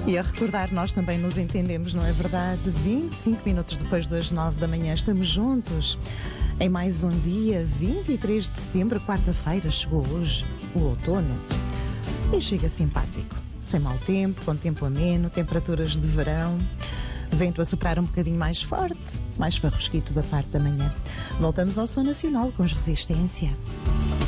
E a recordar, nós também nos entendemos, não é verdade? 25 minutos depois das 9 da manhã, estamos juntos. Em mais um dia, 23 de setembro, quarta-feira, chegou hoje o outono. E chega simpático, sem mau tempo, com tempo ameno, temperaturas de verão, vento a soprar um bocadinho mais forte, mais farrosquito da parte da manhã. Voltamos ao Som Nacional com Resistência.